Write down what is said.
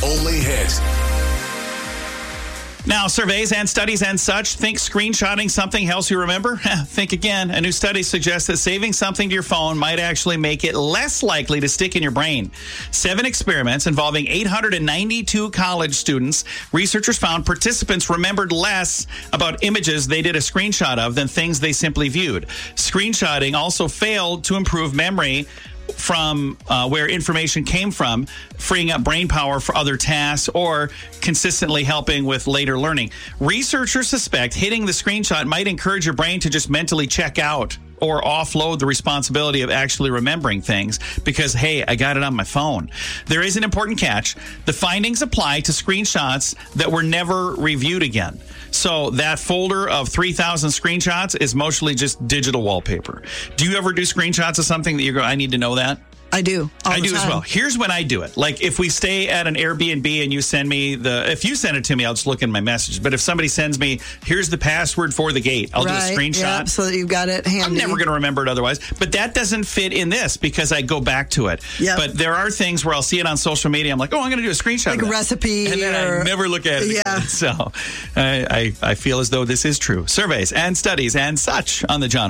only hit. Now, surveys and studies and such think screenshotting something helps you remember? Think again. A new study suggests that saving something to your phone might actually make it less likely to stick in your brain. 7 experiments involving 892 college students, researchers found participants remembered less about images they did a screenshot of than things they simply viewed. Screenshotting also failed to improve memory from where information came from, freeing up brain power for other tasks or consistently helping with later learning. Researchers suspect hitting the screenshot might encourage your brain to just mentally check out or offload the responsibility of actually remembering things because, hey, I got it on my phone. There is an important catch. The findings apply to screenshots that were never reviewed again. So that folder of 3,000 screenshots is mostly just digital wallpaper. Do you ever do screenshots of something that you go, I need to know that? I do. I do as well. Here's when I do it. Like if we stay at an Airbnb and you send me if you send it to me, I'll just look in my message. But if somebody sends me, here's the password for the gate, I'll do a screenshot. Yeah, so that you've got it handy. I'm never going to remember it otherwise. But that doesn't fit in this because I go back to it. Yep. But there are things where I'll see it on social media. I'm like, I'm going to do a screenshot like of a recipe. And then I never look at it again. So I feel as though this is true. Surveys and studies and such on the John